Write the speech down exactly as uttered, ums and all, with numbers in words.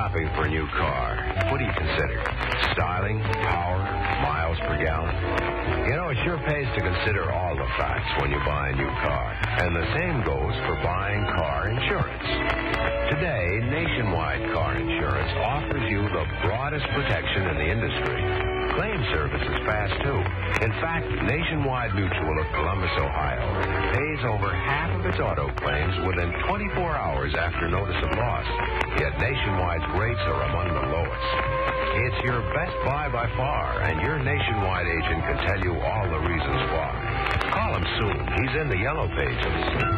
shopping for a new car, what do you consider? Styling, power, miles per gallon? You know, it sure pays to consider all the facts when you buy a new car. And the same goes for buying car insurance. Today, Nationwide Car Insurance offers you the broadest protection in the industry. Claim service is fast, too. In fact, Nationwide Mutual of Columbus, Ohio, pays over half of its auto claims within twenty-four hours after notice of loss. Yet Nationwide's rates are among the lowest. It's your best buy by far, and your Nationwide agent can tell you all the reasons why. Call him soon. He's in the yellow pages.